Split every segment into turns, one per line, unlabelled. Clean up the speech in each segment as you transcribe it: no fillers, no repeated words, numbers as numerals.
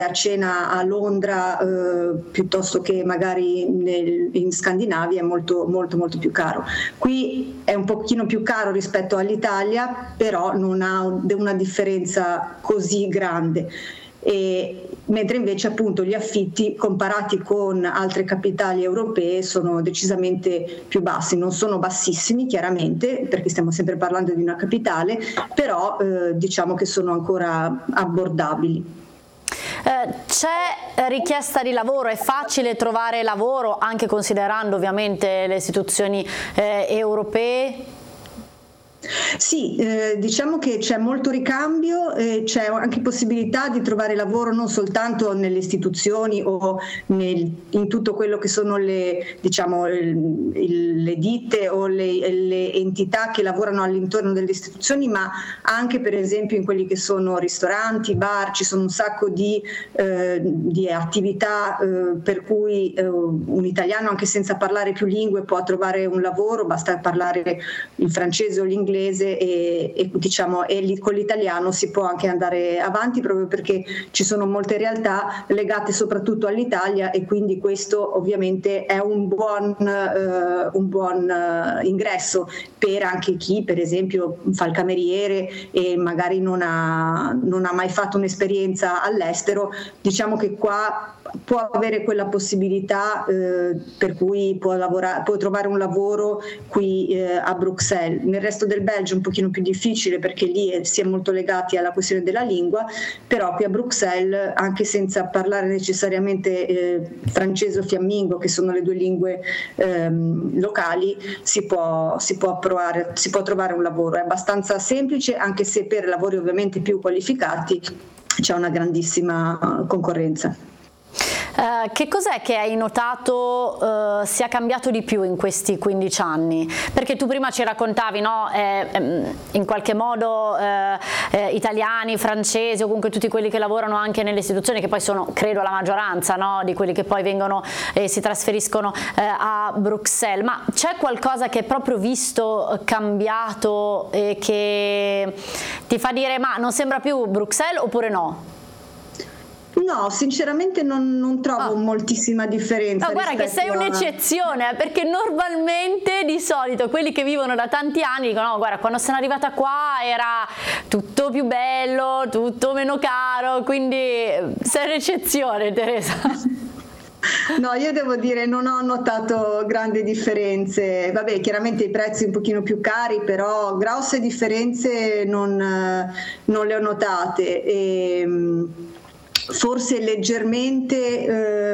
a cena a Londra piuttosto che magari in Scandinavia è molto molto molto più caro. Qui è un pochino più caro rispetto all'Italia, però non ha una differenza così grande. Mentre invece appunto gli affitti comparati con altre capitali europee sono decisamente più bassi, non sono bassissimi chiaramente perché stiamo sempre parlando di una capitale, però diciamo che sono ancora abbordabili.
C'è richiesta di lavoro, è facile trovare lavoro anche considerando ovviamente le istituzioni europee?
Sì, diciamo che c'è molto ricambio, c'è anche possibilità di trovare lavoro non soltanto nelle istituzioni o in tutto quello che sono le ditte o le entità che lavorano all'intorno delle istituzioni, ma anche per esempio in quelli che sono ristoranti, bar. Ci sono un sacco di attività per cui un italiano anche senza parlare più lingue può trovare un lavoro, basta parlare il francese o l'inglese e con l'italiano si può anche andare avanti, proprio perché ci sono molte realtà legate soprattutto all'Italia e quindi questo ovviamente è un buon ingresso per anche chi per esempio fa il cameriere e magari non ha mai fatto un'esperienza all'estero. Diciamo che qua può avere quella possibilità per cui può trovare un lavoro qui a Bruxelles. Nel resto del Belgio è un pochino più difficile perché lì si è molto legati alla questione della lingua, però qui a Bruxelles, anche senza parlare necessariamente francese o fiammingo, che sono le due lingue locali, si può trovare un lavoro. È abbastanza semplice, anche se per lavori ovviamente più qualificati c'è una grandissima concorrenza.
Che cos'è che hai notato sia cambiato di più in questi 15 anni? Perché tu prima ci raccontavi, no? In qualche modo italiani, francesi o comunque tutti quelli che lavorano anche nelle istituzioni, che poi sono credo la maggioranza, no? Di quelli che poi vengono e si trasferiscono a Bruxelles, ma c'è qualcosa che è proprio visto cambiato e che ti fa dire ma non sembra più Bruxelles oppure no?
No, sinceramente non trovo moltissima differenza.
No, guarda che sei un'eccezione, perché normalmente di solito quelli che vivono da tanti anni dicono no, guarda, quando sono arrivata qua era tutto più bello, tutto meno caro, quindi sei un'eccezione, Teresa.
No, io devo dire non ho notato grandi differenze. Vabbè, chiaramente i prezzi un pochino più cari, però grosse differenze non le ho notate. Forse leggermente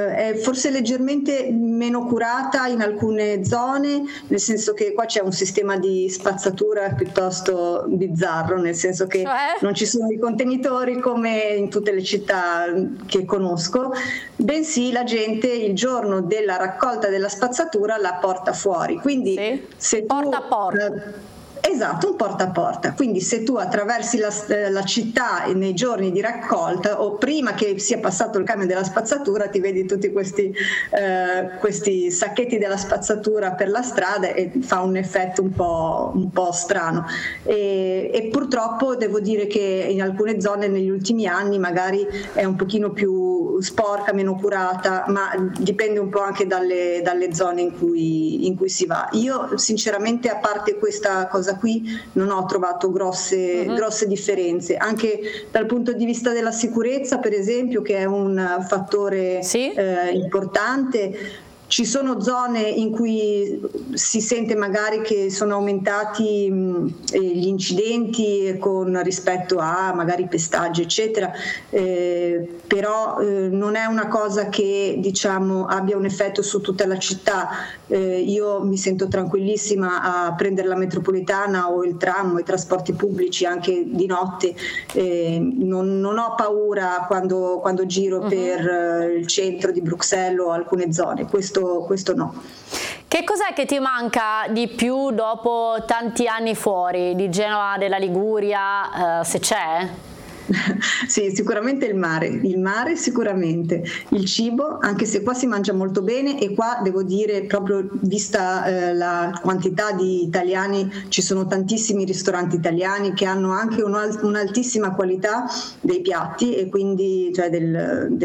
meno curata in alcune zone, nel senso che qua c'è un sistema di spazzatura piuttosto bizzarro, nel senso che non ci sono i contenitori come in tutte le città che conosco, bensì la gente il giorno della raccolta della spazzatura la porta fuori, quindi se
porta a porta.
Esatto, un porta a porta, quindi se tu attraversi la città nei giorni di raccolta o prima che sia passato il camion della spazzatura ti vedi tutti questi sacchetti della spazzatura per la strada e fa un effetto un po' strano e purtroppo devo dire che in alcune zone negli ultimi anni magari è un pochino più sporca, meno curata, ma dipende un po' anche dalle zone in cui si va. Io sinceramente, a parte questa cosa qui, non ho trovato grosse differenze, anche dal punto di vista della sicurezza, per esempio, che è un fattore importante. Ci sono zone in cui si sente magari che sono aumentati gli incidenti rispetto a magari pestaggi eccetera, però non è una cosa che diciamo abbia un effetto su tutta la città. Io mi sento tranquillissima a prendere la metropolitana o il tram o i trasporti pubblici anche di notte, non ho paura quando giro per il centro di Bruxelles o alcune zone, questo no.
Che cos'è che ti manca di più dopo tanti anni fuori, di Genova, della Liguria, se c'è?
Sì, sicuramente il mare sicuramente, il cibo, anche se qua si mangia molto bene e qua devo dire, proprio vista la quantità di italiani, ci sono tantissimi ristoranti italiani che hanno anche un'altissima qualità dei piatti e quindi del